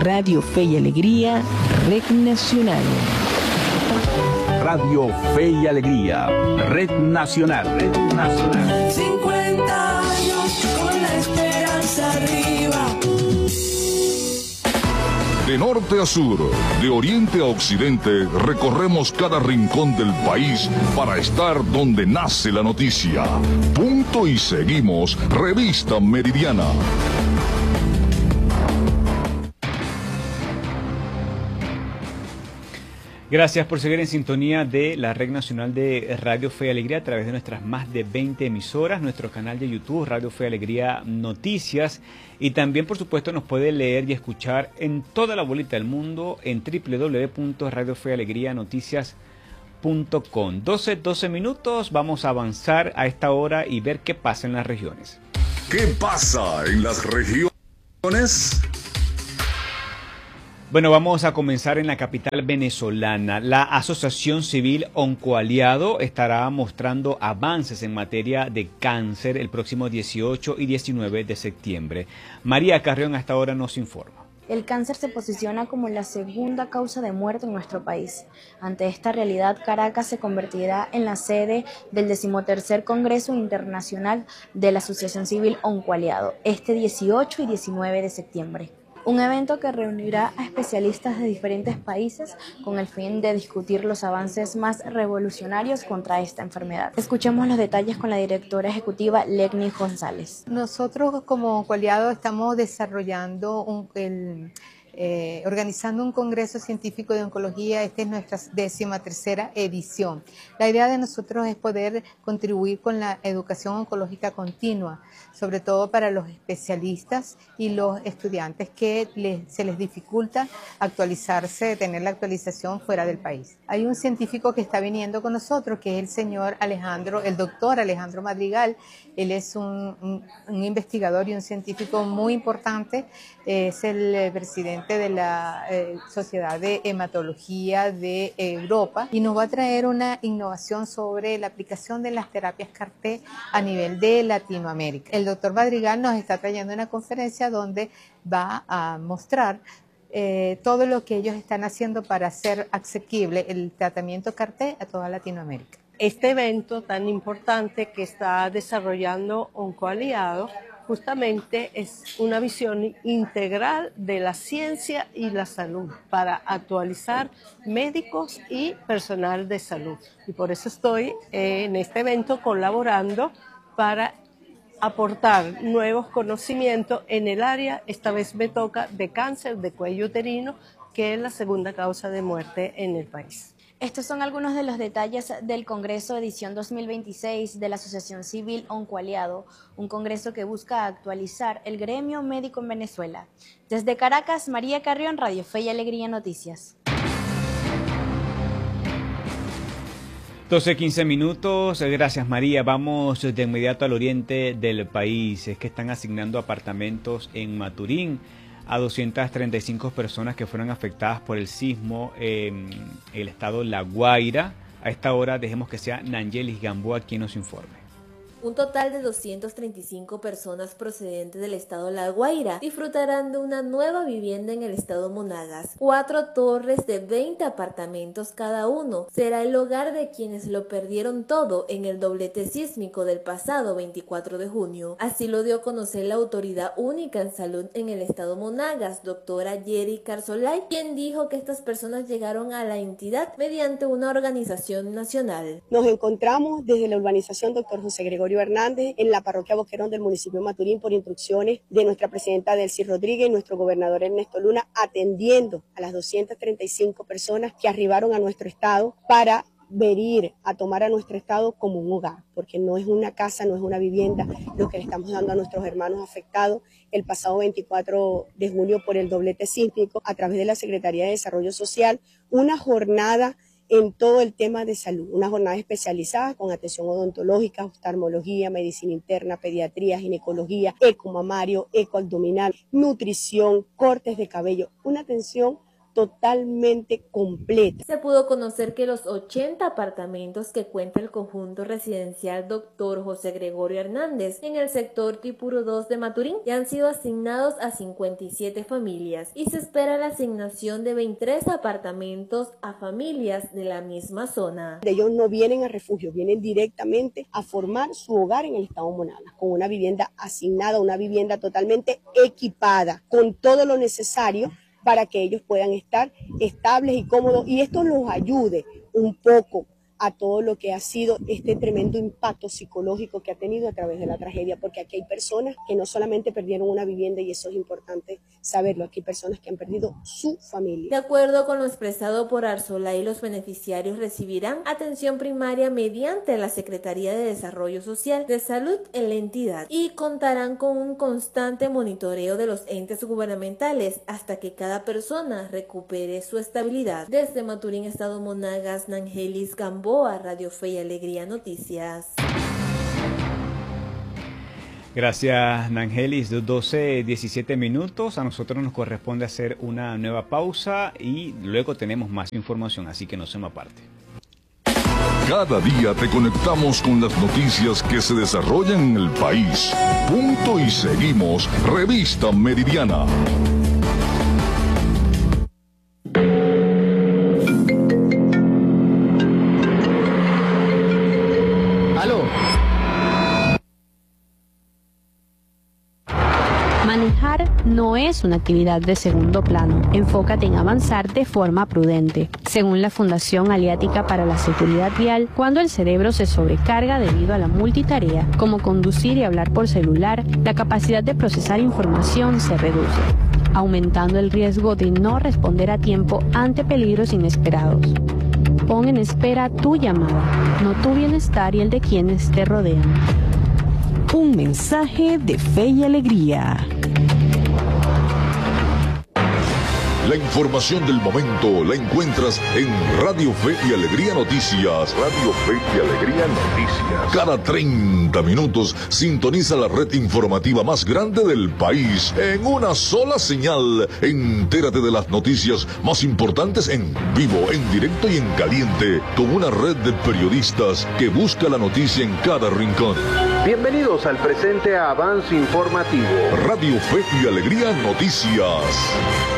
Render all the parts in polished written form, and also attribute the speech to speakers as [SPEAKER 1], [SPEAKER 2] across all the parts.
[SPEAKER 1] Radio Fe y Alegría, Red Nacional.
[SPEAKER 2] Radio Fe y Alegría, Red Nacional, Red Nacional.
[SPEAKER 3] 50 años con la esperanza arriba.
[SPEAKER 4] De norte a sur, de oriente a occidente, recorremos cada rincón del país para estar donde nace la noticia. Punto y seguimos, Revista Meridiana.
[SPEAKER 5] Gracias por seguir en sintonía de la Red Nacional de Radio Fe y Alegría a través de nuestras más de 20 emisoras, nuestro canal de YouTube, Radio Fe y Alegría Noticias, y también, por supuesto, nos puede leer y escuchar en toda la bolita del mundo en www.radiofealegrianoticias.com. 12 minutos, vamos a avanzar a esta hora y ver qué pasa en las regiones.
[SPEAKER 4] ¿Qué pasa en las regiones?
[SPEAKER 5] Bueno, vamos a comenzar en la capital venezolana. La Asociación Civil Oncoaliado estará mostrando avances en materia de cáncer el próximo 18 y 19 de septiembre. María Carrión hasta ahora nos informa.
[SPEAKER 6] El cáncer se posiciona como la segunda causa de muerte en nuestro país. Ante esta realidad, Caracas se convertirá en la sede del 13º Congreso Internacional de la Asociación Civil Oncoaliado, este 18 y 19 de septiembre. Un evento que reunirá a especialistas de diferentes países con el fin de discutir los avances más revolucionarios contra esta enfermedad. Escuchemos los detalles con la directora ejecutiva Legni González.
[SPEAKER 7] Nosotros como Oncoaliado estamos desarrollando organizando un congreso científico de oncología. Esta es nuestra 13ª edición. La idea de nosotros es poder contribuir con la educación oncológica continua, sobre todo para los especialistas y los estudiantes que se les dificulta actualizarse, tener la actualización fuera del país. Hay un científico que está viniendo con nosotros, que es el doctor Alejandro Madrigal. Él es un investigador y un científico muy importante. Es el presidente de la Sociedad de Hematología de Europa, y nos va a traer una innovación sobre la aplicación de las terapias CAR-T a nivel de Latinoamérica. El doctor Madrigal nos está trayendo una conferencia donde va a mostrar todo lo que ellos están haciendo para hacer asequible el tratamiento CAR-T a toda Latinoamérica.
[SPEAKER 8] Este evento tan importante que está desarrollando Oncoaliado justamente es una visión integral de la ciencia y la salud para actualizar médicos y personal de salud. Y por eso estoy en este evento colaborando para aportar nuevos conocimientos en el área. Esta vez me toca de cáncer de cuello uterino, que es la segunda causa de muerte en el país.
[SPEAKER 6] Estos son algunos de los detalles del Congreso edición 2026 de la Asociación Civil Oncoaliado, un congreso que busca actualizar el gremio médico en Venezuela. Desde Caracas, María Carrión, Radio Fe y Alegría Noticias.
[SPEAKER 5] 12:15 minutos, gracias María. Vamos de inmediato al oriente del país. Es que están asignando apartamentos en Maturín a 235 personas que fueron afectadas por el sismo en el estado La Guaira. A esta hora dejemos que sea Nangelis Gamboa quien nos informe.
[SPEAKER 9] Un total de 235 personas procedentes del estado La Guaira disfrutarán de una nueva vivienda en el estado Monagas. 4 torres de 20 apartamentos cada uno. Será el hogar de quienes lo perdieron todo en el doblete sísmico del pasado 24 de junio. Así lo dio a conocer la autoridad única en salud en el estado Monagas, doctora Yeri Carzolay, quien dijo que estas personas llegaron a la entidad mediante una organización nacional.
[SPEAKER 10] Nos encontramos desde la urbanización Dr. José Gregorio Hernández en la parroquia Boquerón del municipio de Maturín por instrucciones de nuestra presidenta Delcy Rodríguez y nuestro gobernador Ernesto Luna, atendiendo a las 235 personas que arribaron a nuestro estado para venir a tomar a nuestro estado como un hogar, porque no es una casa, no es una vivienda lo que le estamos dando a nuestros hermanos afectados el pasado 24 de junio por el doblete sísmico a través de la Secretaría de Desarrollo Social, una jornada en todo el tema de salud, una jornada especializada con atención odontológica, oftalmología, medicina interna, pediatría, ginecología, eco mamario, eco abdominal, nutrición, cortes de cabello, una atención totalmente completa.
[SPEAKER 9] Se pudo conocer que los 80 apartamentos que cuenta el conjunto residencial Dr. José Gregorio Hernández en el sector Tipuro 2 de Maturín ya han sido asignados a 57 familias y se espera la asignación de 23 apartamentos a familias de la misma zona.
[SPEAKER 10] Ellos no vienen a refugio, vienen directamente a formar su hogar en el estado Monagas, con una vivienda asignada, una vivienda totalmente equipada, con todo lo necesario para que ellos puedan estar estables y cómodos, y esto los ayude un poco a todo lo que ha sido este tremendo impacto psicológico que ha tenido a través de la tragedia, porque aquí hay personas que no solamente perdieron una vivienda, y eso es importante saberlo, aquí hay personas que han perdido su familia.
[SPEAKER 9] De acuerdo con lo expresado por Arsolay, los beneficiarios recibirán atención primaria mediante la Secretaría de Desarrollo Social de Salud en la entidad y contarán con un constante monitoreo de los entes gubernamentales hasta que cada persona recupere su estabilidad. Desde Maturín, Estado Monagas, Nangelis Gamboa, Radio Fe y Alegría Noticias.
[SPEAKER 5] Gracias, Nangelis. 12:17 minutos. A nosotros nos corresponde hacer una nueva pausa y luego tenemos más información, así que no se me aparte.
[SPEAKER 4] Cada día te conectamos con las noticias que se desarrollan en el país. Punto y seguimos. Revista Meridiana.
[SPEAKER 11] Manejar no es una actividad de segundo plano. Enfócate en avanzar de forma prudente. Según la Fundación Aliática para la Seguridad Vial, cuando el cerebro se sobrecarga debido a la multitarea, como conducir y hablar por celular, la capacidad de procesar información se reduce, aumentando el riesgo de no responder a tiempo ante peligros inesperados. Pon en espera tu llamada, no tu bienestar y el de quienes te rodean.
[SPEAKER 1] Un mensaje de fe y alegría.
[SPEAKER 4] La información del momento la encuentras en Radio Fe y Alegría Noticias. Radio Fe y Alegría Noticias. Cada 30 minutos sintoniza la red informativa más grande del país en una sola señal. Entérate de las noticias más importantes en vivo, en directo y en caliente, con una red de periodistas que busca la noticia en cada rincón.
[SPEAKER 12] Bienvenidos al presente avance informativo.
[SPEAKER 4] Radio Fe y Alegría Noticias.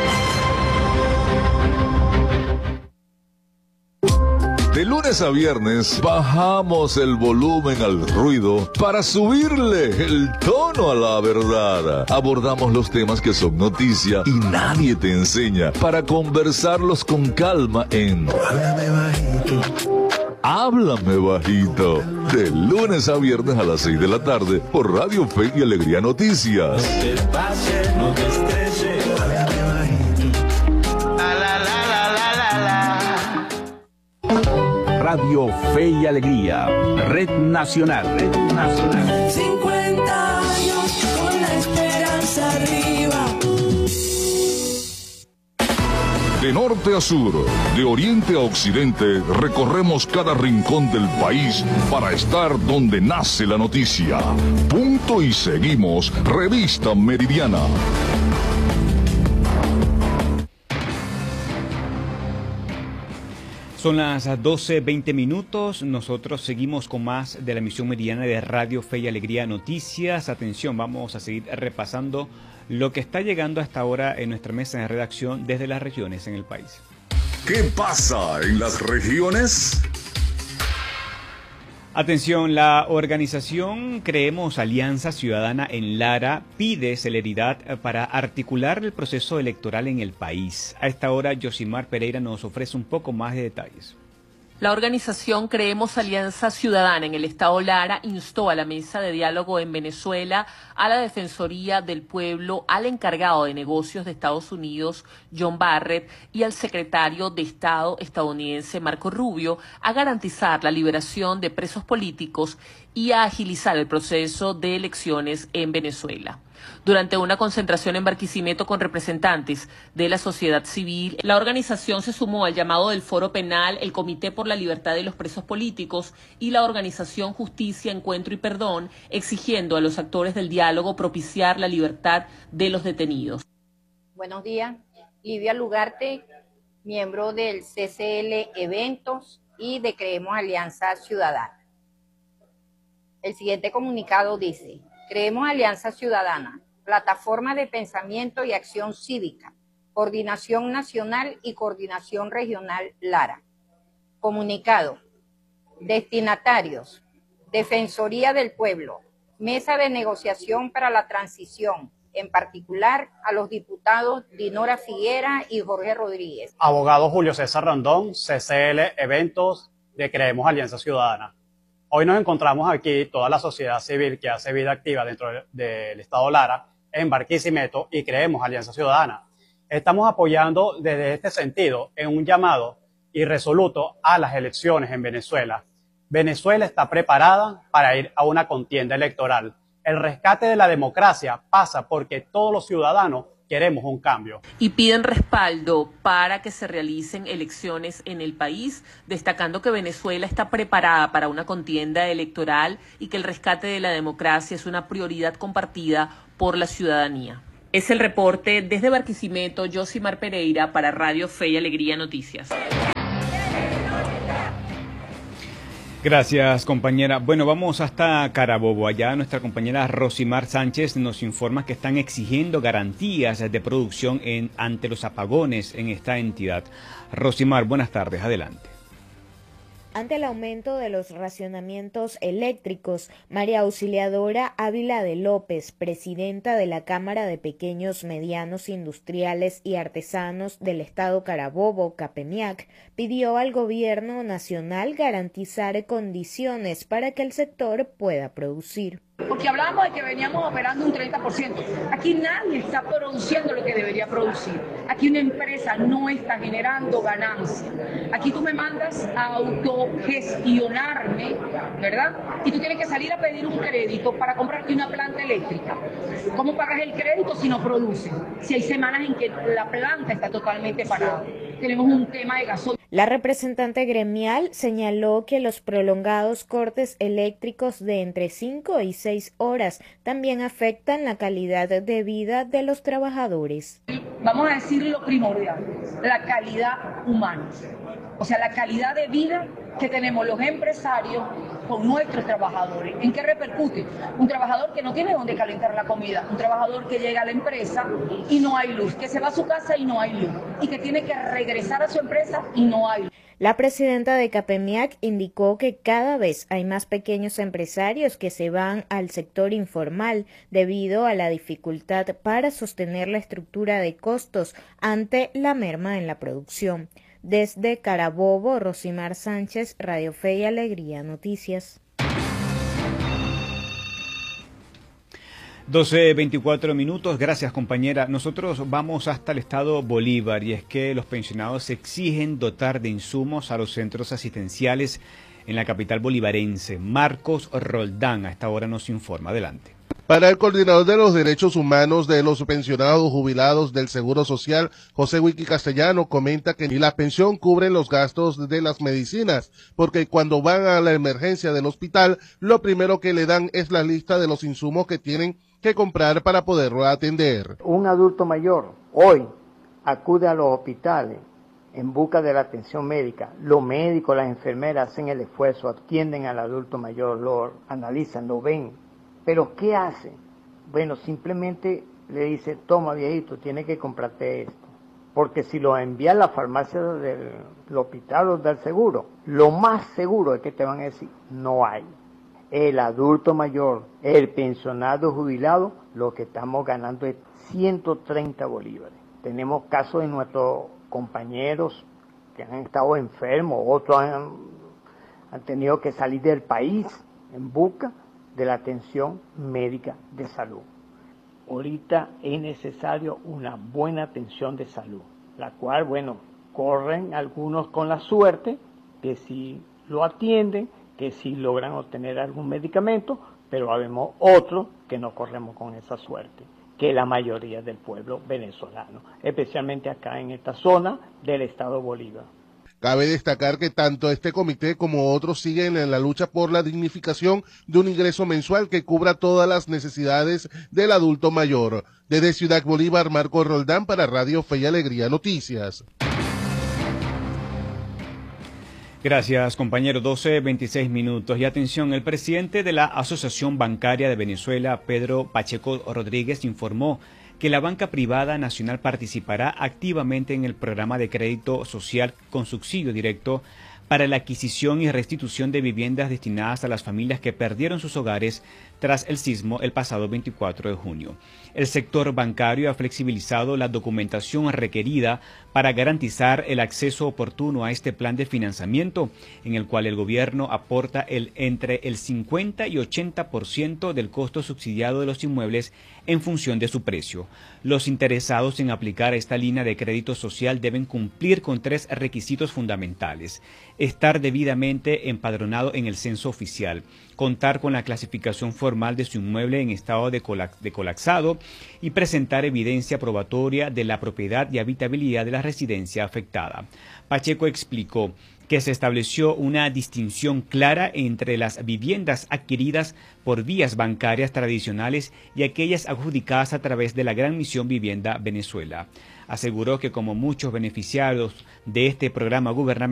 [SPEAKER 4] De lunes a viernes bajamos el volumen al ruido para subirle el tono a la verdad. Abordamos los temas que son noticia y nadie te enseña para conversarlos con calma en Háblame Bajito. Háblame Bajito. De lunes a viernes a las 6 de la tarde por Radio Fe y Alegría Noticias.
[SPEAKER 3] No te pases, no te estreses. Háblame bajito. La la la la la la.
[SPEAKER 2] Radio Fe y Alegría, Red Nacional, Red Nacional.
[SPEAKER 3] 50 años con la esperanza arriba.
[SPEAKER 4] De norte a sur, de oriente a occidente, recorremos cada rincón del país para estar donde nace la noticia. Punto y seguimos, Revista Meridiana.
[SPEAKER 5] Son las 12:20 minutos. Nosotros seguimos con más de la emisión meridiana de Radio Fe y Alegría Noticias. Atención, vamos a seguir repasando lo que está llegando hasta ahora en nuestra mesa de redacción desde las regiones en el país.
[SPEAKER 4] ¿Qué pasa en las regiones?
[SPEAKER 5] Atención, la organización Creemos Alianza Ciudadana en Lara pide celeridad para articular el proceso electoral en el país. A esta hora, Yosimar Pereira nos ofrece un poco más de detalles.
[SPEAKER 13] La organización Creemos Alianza Ciudadana en el estado Lara instó a la mesa de diálogo en Venezuela, a la Defensoría del Pueblo, al encargado de negocios de Estados Unidos, John Barrett, y al secretario de Estado estadounidense, Marco Rubio, a garantizar la liberación de presos políticos y a agilizar el proceso de elecciones en Venezuela. Durante una concentración en Barquisimeto con representantes de la sociedad civil, la organización se sumó al llamado del Foro Penal, el Comité por la Libertad de los Presos Políticos y la organización Justicia, Encuentro y Perdón, exigiendo a los actores del diálogo propiciar la libertad de los detenidos.
[SPEAKER 14] Buenos días, Lidia Lugarte, miembro del CCL Eventos y de Creemos Alianza Ciudadana. El siguiente comunicado dice: Creemos Alianza Ciudadana, plataforma de pensamiento y acción cívica, coordinación nacional y coordinación regional Lara. Comunicado: destinatarios, Defensoría del Pueblo, Mesa de Negociación para la Transición, en particular a los diputados Dinora Figuera y Jorge Rodríguez.
[SPEAKER 15] Abogado Julio César Rondón, CCL Eventos de Creemos Alianza Ciudadana. Hoy nos encontramos aquí toda la sociedad civil que hace vida activa dentro del Estado Lara, en Barquisimeto, y Creemos Alianza Ciudadana. Estamos apoyando desde este sentido en un llamado irresoluto a las elecciones en Venezuela. Venezuela está preparada para ir a una contienda electoral. El rescate de la democracia pasa porque todos los ciudadanos queremos un cambio.
[SPEAKER 13] Y piden respaldo para que se realicen elecciones en el país, destacando que Venezuela está preparada para una contienda electoral y que el rescate de la democracia es una prioridad compartida por la ciudadanía. Es el reporte desde Barquisimeto, Yosimar Pereira para Radio Fe y Alegría Noticias.
[SPEAKER 5] Gracias, compañera. Bueno, vamos hasta Carabobo. Allá nuestra compañera Rosimar Sánchez nos informa que están exigiendo garantías de producción ante los apagones en esta entidad. Rosimar, buenas tardes. Adelante.
[SPEAKER 16] Ante el aumento de los racionamientos eléctricos, María Auxiliadora Ávila de López, presidenta de la Cámara de Pequeños, Medianos Industriales y Artesanos del Estado Carabobo, CAPEMIAC, pidió al gobierno nacional garantizar condiciones para que el sector pueda producir.
[SPEAKER 17] Porque hablábamos de que veníamos operando un 30%. Aquí nadie está produciendo lo que debería producir. Aquí una empresa no está generando ganancia. Aquí tú me mandas a autogestionarme, ¿verdad? Y tú tienes que salir a pedir un crédito para comprarte una planta eléctrica. ¿Cómo pagas el crédito si no produces? Si hay semanas en que la planta está totalmente parada. Tenemos un tema de gasolina.
[SPEAKER 16] La representante gremial señaló que los prolongados cortes eléctricos de entre 5 y 6 horas también afectan la calidad de vida de los trabajadores.
[SPEAKER 17] Vamos a decir lo primordial, la calidad humana, o sea, la calidad de vida que tenemos los empresarios con nuestros trabajadores. ¿En qué repercute? Un trabajador que no tiene dónde calentar la comida, un trabajador que llega a la empresa y no hay luz, que se va a su casa y no hay luz, y que tiene que regresar a su empresa y no hay luz.
[SPEAKER 16] La presidenta de CAPEMIAC indicó que cada vez hay más pequeños empresarios que se van al sector informal debido a la dificultad para sostener la estructura de costos ante la merma en la producción. Desde Carabobo, Rosimar Sánchez, Radio Fe y Alegría Noticias.
[SPEAKER 5] 12:24 minutos. Gracias, compañera. Nosotros vamos hasta el estado Bolívar, y es que los pensionados exigen dotar de insumos a los centros asistenciales en la capital bolivarense. Marcos Roldán a esta hora nos informa. Adelante.
[SPEAKER 18] Para el coordinador de los derechos humanos de los pensionados jubilados del Seguro Social, José Wiki Castellano, comenta que ni la pensión cubre los gastos de las medicinas, porque cuando van a la emergencia del hospital, lo primero que le dan es la lista de los insumos que tienen que comprar para poderlo atender.
[SPEAKER 19] Un adulto mayor hoy acude a los hospitales en busca de la atención médica. Los médicos, las enfermeras hacen el esfuerzo, atienden al adulto mayor, lo analizan, lo ven. ¿Pero qué hace? Bueno, simplemente le dice, toma viejito, tienes que comprarte esto. Porque si lo envía a la farmacia del hospital o del seguro, lo más seguro es que te van a decir, no hay. El adulto mayor, el pensionado jubilado, lo que estamos ganando es 130 bolívares. Tenemos casos de nuestros compañeros que han estado enfermos, otros han tenido que salir del país en busca de la atención médica de salud. Ahorita es necesario una buena atención de salud, la cual, bueno, corren algunos con la suerte que si lo atienden, que si logran obtener algún medicamento, pero habemos otros que no corremos con esa suerte, que la mayoría del pueblo venezolano, especialmente acá en esta zona del estado Bolívar.
[SPEAKER 18] Cabe destacar que tanto este comité como otros siguen en la lucha por la dignificación de un ingreso mensual que cubra todas las necesidades del adulto mayor. Desde Ciudad Bolívar, Marco Roldán para Radio Fe y Alegría Noticias.
[SPEAKER 5] Gracias, compañero. 12:26 minutos. Y atención, el presidente de la Asociación Bancaria de Venezuela, Pedro Pacheco Rodríguez, informó que la banca privada nacional participará activamente en el programa de crédito social con subsidio directo para la adquisición y restitución de viviendas destinadas a las familias que perdieron sus hogares tras el sismo el pasado 24 de junio. El sector bancario ha flexibilizado la documentación requerida para garantizar el acceso oportuno a este plan de financiamiento, en el cual el gobierno aporta entre el 50 y 80% del costo subsidiado de los inmuebles en función de su precio. Los interesados en aplicar esta línea de crédito social deben cumplir con 3 requisitos fundamentales: estar debidamente empadronado en el censo oficial, contar con la clasificación formal de su inmueble en estado de colapsado y presentar evidencia probatoria de la propiedad y habitabilidad de la residencia afectada. Pacheco explicó que se estableció una distinción clara entre las viviendas adquiridas por vías bancarias tradicionales y aquellas adjudicadas a través de la Gran Misión Vivienda Venezuela. Aseguró que como muchos beneficiarios de este programa gubernamental,